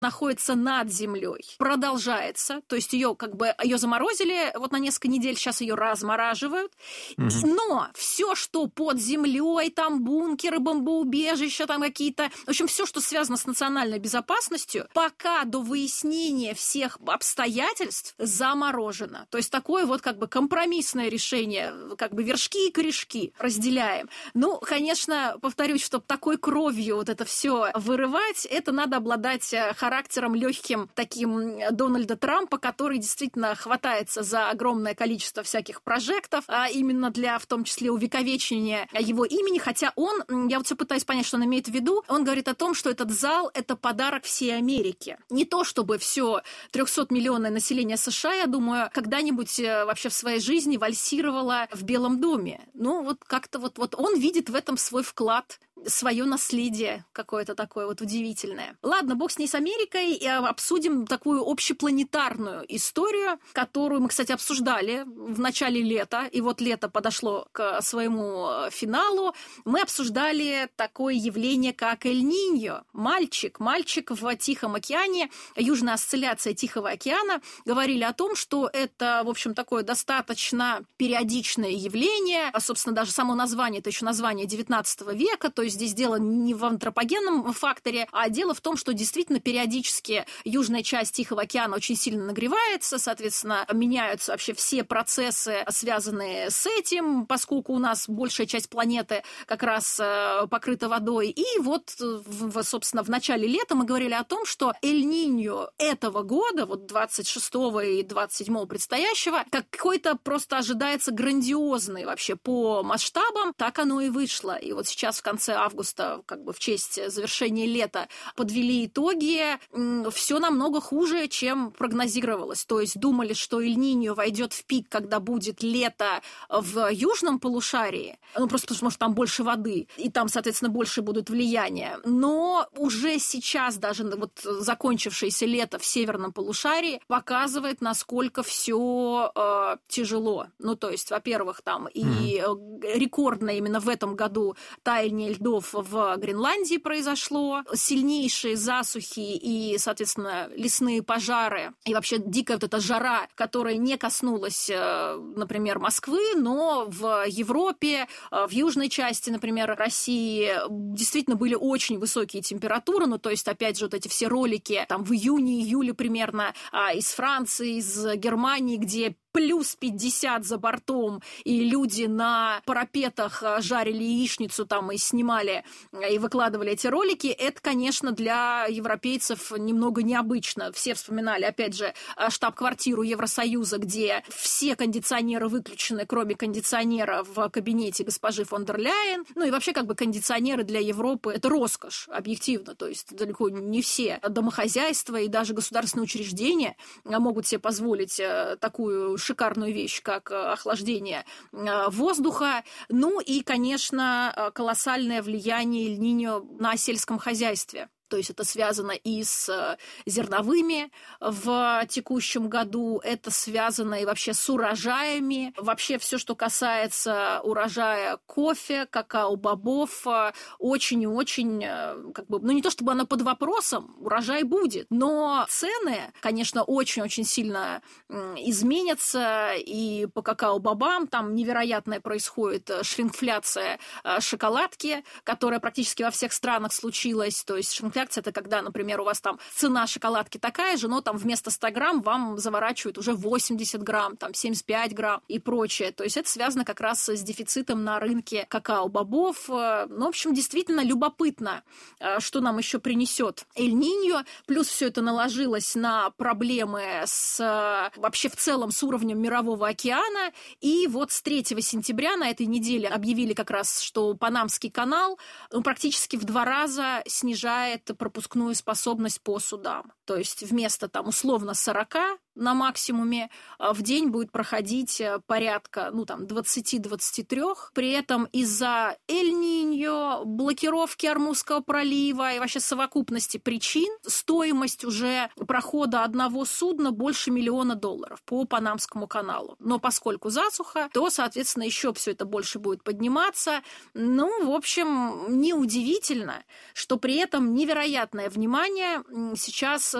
находится над землей, продолжается, то есть ее заморозили вот на несколько недель, сейчас ее размораживают, но все, что под землей, там бункеры, бомбоубежища, там какие-то, в общем, все, что связано с национальной безопасностью, пока до выяснения всех обстоятельств заморожено. То есть такое вот компромиссное решение, вершки и корешки разделяем. Ну, конечно, повторюсь, чтобы такой кровью вот это все вырывать, это надо обладать характером легким таким Дональда Трампа, который действительно хватается за огромное количество всяких прожектов, а именно для, в том числе, увековечения его имени, хотя я вот все пытаюсь понять, что он имеет в виду, он говорит о том, что этот зал – это подарок всей Америке. Не то, чтобы все 300-миллионное население США, я думаю, когда-нибудь вообще в своей жизни вальсировало в Белом доме. Ну, вот как-то вот он видит в этом свой вклад, свое наследие какое-то такое вот удивительное. Ладно, бог с ней, с Америкой, и обсудим такую общепланетарную историю, которую мы, кстати, обсуждали в начале лета, и вот лето подошло к своему финалу. Мы обсуждали такое явление, как Эль-Ниньо. Мальчик в Тихом океане, южная осцилляция Тихого океана. Говорили о том, что это, в общем, такое достаточно периодичное явление, а, собственно, даже само название, это еще название 19 века, то есть здесь дело не в антропогенном факторе, а дело в том, что действительно периодически южная часть Тихого океана очень сильно нагревается, соответственно, меняются вообще все процессы, связанные с этим, поскольку у нас большая часть планеты как раз покрыта водой. И вот, собственно, в начале лета мы говорили о том, что Эль-Ниньо этого года, вот 26-го и 27-го предстоящего, какой-то просто ожидается грандиозный вообще по масштабам, так оно и вышло. И вот сейчас в конце августа, в честь завершения лета, подвели итоги, все намного хуже, чем прогнозировалось. То есть думали, что Эль-Ниньо войдет в пик, когда будет лето в южном полушарии, просто потому что там больше воды, и там, соответственно, больше будут влияния. Но уже сейчас даже вот закончившееся лето в северном полушарии показывает, насколько все тяжело. Ну, то есть, во-первых, там и рекордно именно в этом году таяние льдов в Гренландии произошло, сильнейшие засухи и, соответственно, лесные пожары, и вообще дикая вот эта жара, которая не коснулась, например, Москвы, но в Европе, в южной части, например, России, действительно были очень высокие температуры, ну, то есть, опять же, вот эти все ролики там в июне-июле примерно из Франции, из Германии, где плюс 50 за бортом, и люди на парапетах жарили яичницу там и снимали, и выкладывали эти ролики, это, конечно, для европейцев немного необычно. Все вспоминали, опять же, штаб-квартиру Евросоюза, где все кондиционеры выключены, кроме кондиционера в кабинете госпожи фон дер Ляйен. Ну и вообще, кондиционеры для Европы – это роскошь, объективно. То есть далеко не все домохозяйства и даже государственные учреждения могут себе позволить такую шикарную вещь, как охлаждение воздуха. Ну и, конечно, колоссальное влияние Эль-Ниньо на сельском хозяйстве. То есть это связано и с зерновыми в текущем году, это связано и вообще с урожаями. Вообще все, что касается урожая кофе, какао-бобов, очень и очень, не то чтобы оно под вопросом, урожай будет, но цены, конечно, очень-очень сильно изменятся, и по какао-бобам там невероятная происходит шрингфляция шоколадки, которая практически во всех странах случилась, то есть шрингфляция – это когда, например, у вас там цена шоколадки такая же, но там вместо 100 грамм вам заворачивают уже 80 грамм, там 75 грамм и прочее. То есть это связано как раз с дефицитом на рынке какао-бобов. Ну, в общем, действительно любопытно, что нам еще принесет Эль-Ниньо. Плюс все это наложилось на проблемы вообще в целом с уровнем Мирового океана. И вот с 3 сентября на этой неделе объявили как раз, что Панамский канал практически в 2 раза снижает пропускную способность по судам. То есть вместо там условно 40 на максимуме в день будет проходить порядка 20-23. При этом из-за Эль-Ниньо, блокировки Ормузского пролива и вообще совокупности причин стоимость уже прохода одного судна больше $1 миллиона по Панамскому каналу. Но поскольку засуха, то, соответственно, еще все это больше будет подниматься. Ну, в общем, неудивительно, что при этом невероятно невероятное внимание сейчас